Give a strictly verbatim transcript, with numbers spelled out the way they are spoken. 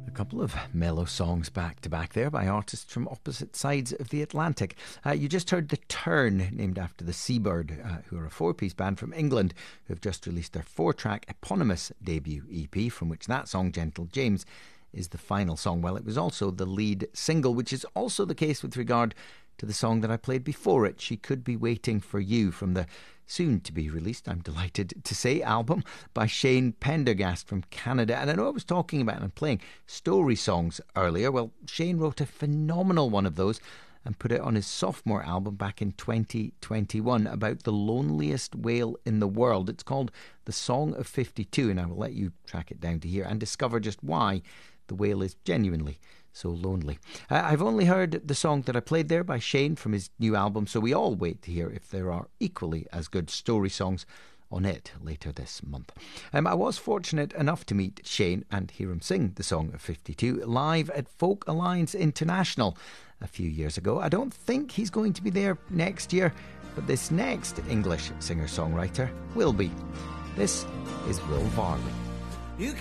A couple of mellow songs back to back there by artists from opposite sides of the Atlantic. Uh, you just heard The Turn, named after the Seabird, uh, who are a four-piece band from England who have just released their four-track eponymous debut E P, from which that song, Gentle James, is the final song. Well, it was also the lead single, which is also the case with regard to the song that I played before it, She Could Be Waiting For You, from the soon-to-be-released, I'm delighted to say, album by Shane Pendergast from Canada. And I know I was talking about and playing story songs earlier. Well, Shane wrote a phenomenal one of those and put it on his sophomore album back in twenty twenty-one about the loneliest whale in the world. It's called The Song of fifty-two, and I will let you track it down to here and discover just why the whale is genuinely so lonely. Uh, I've only heard the song that I played there by Shane from his new album, so we all wait to hear if there are equally as good story songs on it later this month. Um, I was fortunate enough to meet Shane and hear him sing The Song of fifty-two live at Folk Alliance International a few years ago. I don't think he's going to be there next year, but this next English singer-songwriter will be. This is Will Varley.